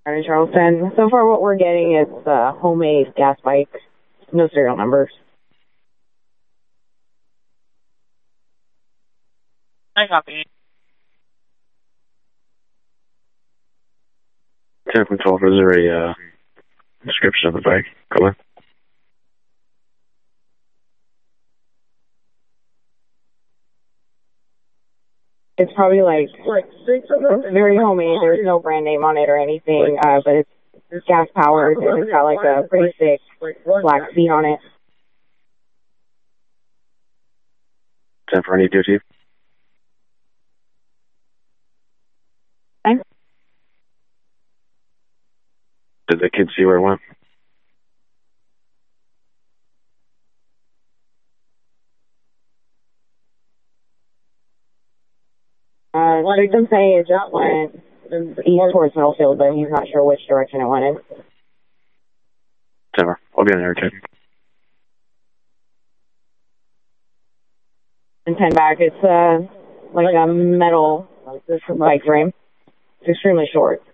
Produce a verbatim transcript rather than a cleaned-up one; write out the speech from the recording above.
in Charleston. So far what we're getting is uh, homemade gas bikes, no serial numbers. I copy. ten from twelve, is there a uh, description of the bike? Color? It's probably like very homemade. There's no brand name on it or anything, uh, but it's, it's gas powered and it's got like a pretty thick black seat on it. ten for any duty. Thanks. Did the kids see where it went? Uh, what did them say it just went east towards Middlefield, but he's not sure which direction it went in. ten. I'll be on there, too. And ten back, it's uh, like a metal bike frame. It's extremely short.